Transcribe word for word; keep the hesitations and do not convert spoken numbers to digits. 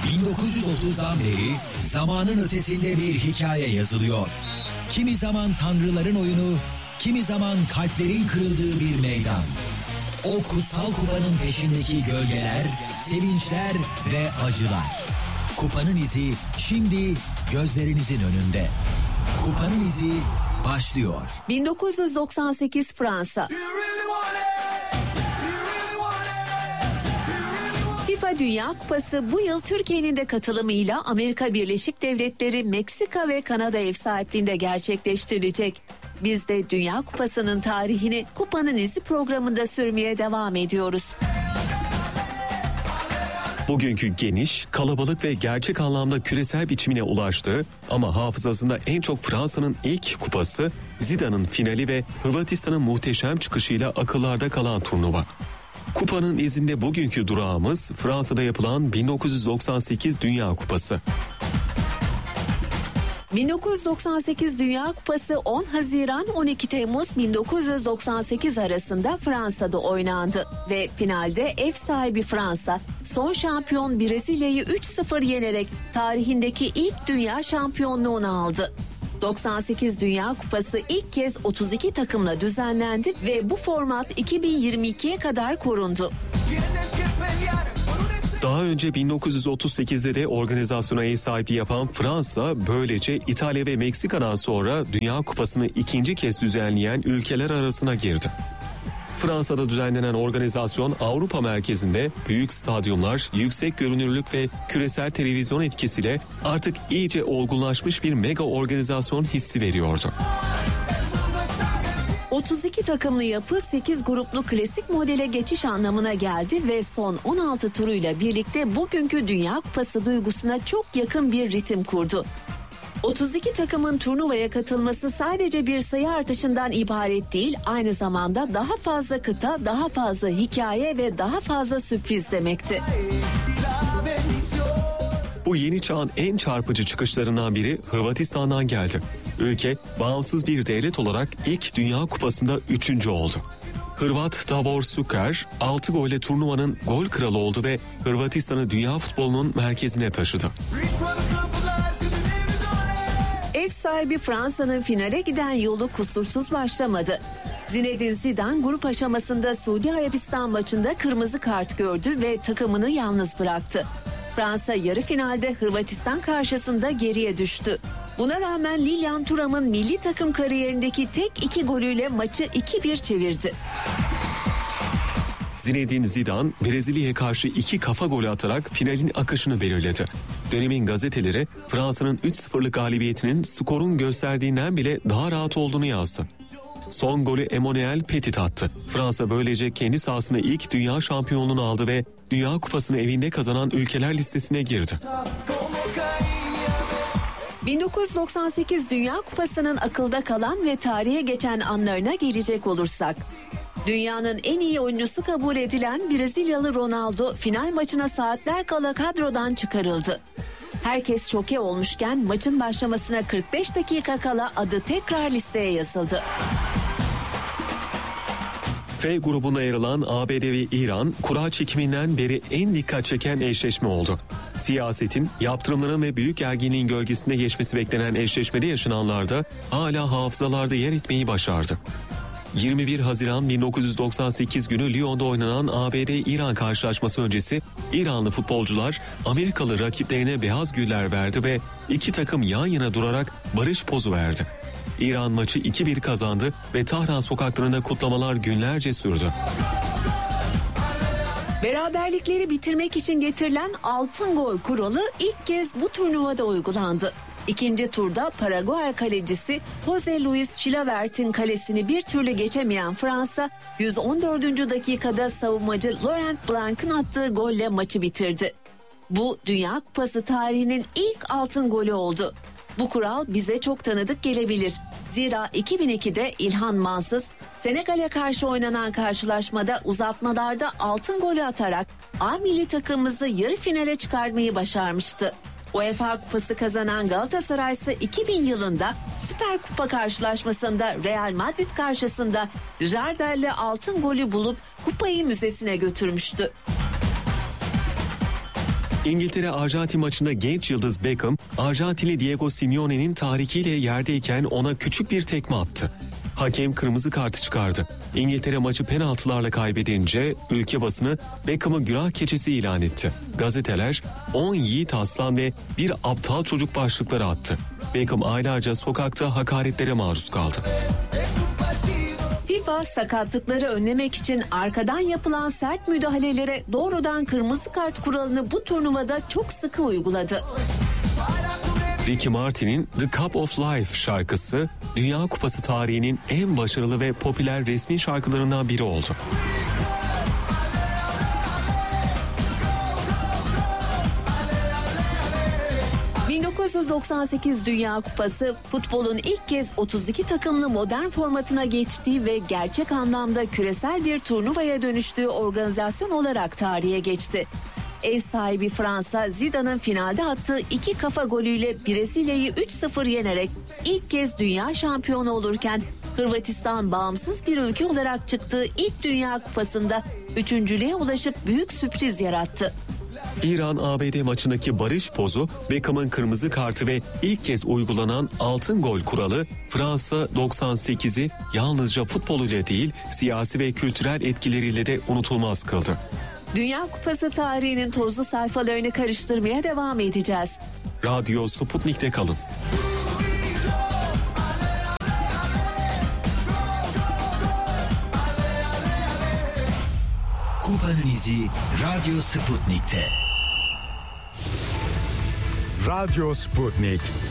bin dokuz yüz otuzdan beri zamanın ötesinde bir hikaye yazılıyor. Kimi zaman tanrıların oyunu, kimi zaman kalplerin kırıldığı bir meydan. O kutsal kupanın peşindeki gölgeler, sevinçler ve acılar. Kupanın izi şimdi gözlerinizin önünde. Kupanın izi başlıyor. bin dokuz yüz doksan sekiz Fransa. FIFA Dünya Kupası bu yıl Türkiye'nin de katılımıyla Amerika Birleşik Devletleri, Meksika ve Kanada ev sahipliğinde gerçekleştirilecek. Biz de Dünya Kupası'nın tarihini Kupanın İzi programında sürmeye devam ediyoruz. Bugünkü geniş, kalabalık ve gerçek anlamda küresel biçimine ulaştı ama hafızasında en çok Fransa'nın ilk kupası, Zidane'ın finali ve Hırvatistan'ın muhteşem çıkışıyla akıllarda kalan turnuva. Kupanın izinde bugünkü durağımız Fransa'da yapılan bin dokuz yüz doksan sekiz Dünya Kupası. bin dokuz yüz doksan sekiz Dünya Kupası on Haziran on iki Temmuz bin dokuz yüz doksan sekiz arasında Fransa'da oynandı ve finalde ev sahibi Fransa son şampiyon Brezilya'yı üç sıfır yenerek tarihindeki ilk dünya şampiyonluğunu aldı. doksan sekiz Dünya Kupası ilk kez otuz iki takımla düzenlendi ve bu format iki bin yirmi ikiye kadar korundu. Daha önce bin dokuz yüz otuz sekizde de organizasyona ev sahipliği yapan Fransa, böylece İtalya ve Meksika'dan sonra Dünya Kupası'nı ikinci kez düzenleyen ülkeler arasına girdi. Fransa'da düzenlenen organizasyon Avrupa merkezinde büyük stadyumlar, yüksek görünürlük ve küresel televizyon etkisiyle artık iyice olgunlaşmış bir mega organizasyon hissi veriyordu. otuz iki takımlı yapı sekiz gruplu klasik modele geçiş anlamına geldi ve son on altı turuyla birlikte bugünkü Dünya Kupası duygusuna çok yakın bir ritim kurdu. otuz iki takımın turnuvaya katılması sadece bir sayı artışından ibaret değil, aynı zamanda daha fazla kıta, daha fazla hikaye ve daha fazla sürpriz demekti. Bu yeni çağın en çarpıcı çıkışlarından biri Hırvatistan'dan geldi. Ülke bağımsız bir devlet olarak ilk Dünya Kupası'nda üçüncü oldu. Hırvat Davor Šuker altı golle turnuvanın gol kralı oldu ve Hırvatistan'ı dünya futbolunun merkezine taşıdı. Ev sahibi Fransa'nın finale giden yolu kusursuz başlamadı. Zinedine Zidane grup aşamasında Suudi Arabistan maçında kırmızı kart gördü ve takımını yalnız bıraktı. Fransa yarı finalde Hırvatistan karşısında geriye düştü. Buna rağmen Lilian Thuram'ın milli takım kariyerindeki tek iki golüyle maçı iki bir çevirdi. Zinedine Zidane Brezilya'ya karşı iki kafa golü atarak finalin akışını belirledi. Dönemin gazeteleri Fransa'nın üç sıfırlık galibiyetinin skorun gösterdiğinden bile daha rahat olduğunu yazdı. Son golü Emmanuel Petit attı. Fransa böylece kendi sahasında ilk dünya şampiyonluğunu aldı ve Dünya Kupası'nı evinde kazanan ülkeler listesine girdi. bin dokuz yüz doksan sekiz Dünya Kupası'nın akılda kalan ve tarihe geçen anlarına gelecek olursak. Dünyanın en iyi oyuncusu kabul edilen Brezilyalı Ronaldo final maçına saatler kala kadrodan çıkarıldı. Herkes şoke olmuşken maçın başlamasına kırk beş dakika kala adı tekrar listeye yazıldı. F grubuna yer alan A B D ve İran, kura çekiminden beri en dikkat çeken eşleşme oldu. Siyasetin, yaptırımların ve büyük gerginliğin gölgesinde geçmesi beklenen eşleşmede yaşananlarda hala hafızalarda yer etmeyi başardı. yirmi bir Haziran bin dokuz yüz doksan sekiz günü Lyon'da oynanan A B D-İran karşılaşması öncesi İranlı futbolcular Amerikalı rakiplerine beyaz güller verdi ve iki takım yan yana durarak barış pozu verdi. İran maçı iki bir kazandı ve Tahran sokaklarında kutlamalar günlerce sürdü. Beraberlikleri bitirmek için getirilen altın gol kuralı ilk kez bu turnuvada uygulandı. İkinci turda Paraguay kalecisi Jose Luis Chilavert'in kalesini bir türlü geçemeyen Fransa, yüz on dördüncü dakikada savunmacı Laurent Blanc'ın attığı golle maçı bitirdi. Bu Dünya Kupası tarihinin ilk altın golü oldu. Bu kural bize çok tanıdık gelebilir. Zira iki bin ikide İlhan Mansız, Senegal'e karşı oynanan karşılaşmada uzatmalarda altın golü atarak A milli takımımızı yarı finale çıkarmayı başarmıştı. UEFA Kupası kazanan Galatasaray ise iki bin yılında Süper Kupa karşılaşmasında Real Madrid karşısında Jardel'le altın golü bulup kupayı müzesine götürmüştü. İngiltere-Arjantin maçında genç yıldız Beckham, Arjantinli Diego Simeone'nin tahrikiyle yerdeyken ona küçük bir tekme attı. Hakem kırmızı kartı çıkardı. İngiltere maçı penaltılarla kaybedince ülke basını Beckham'ı günah keçisi ilan etti. Gazeteler on yiğit aslan ve bir aptal çocuk başlıkları attı. Beckham aylarca sokakta hakaretlere maruz kaldı. FIFA sakatlıkları önlemek için arkadan yapılan sert müdahalelere doğrudan kırmızı kart kuralını bu turnuvada çok sıkı uyguladı. Ricky Martin'in The Cup of Life şarkısı Dünya Kupası tarihinin en başarılı ve popüler resmi şarkılarından biri oldu. bin dokuz yüz doksan sekiz Dünya Kupası futbolun ilk kez otuz iki takımlı modern formatına geçtiği ve gerçek anlamda küresel bir turnuvaya dönüştüğü organizasyon olarak tarihe geçti. Ev sahibi Fransa, Zidane'ın finalde attığı iki kafa golüyle Brezilya'yı üç sıfır yenerek ilk kez dünya şampiyonu olurken Hırvatistan bağımsız bir ülke olarak çıktığı ilk Dünya Kupası'nda üçüncülüğe ulaşıp büyük sürpriz yarattı. İran-A B D maçındaki barış pozu, Beckham'ın kırmızı kartı ve ilk kez uygulanan altın gol kuralı Fransa doksan sekizi yalnızca futboluyla değil siyasi ve kültürel etkileriyle de unutulmaz kıldı. Dünya Kupası tarihinin tozlu sayfalarını karıştırmaya devam edeceğiz. Radyo Sputnik'te kalın. Kupanın izi Radyo Sputnik'te. Radyo Sputnik.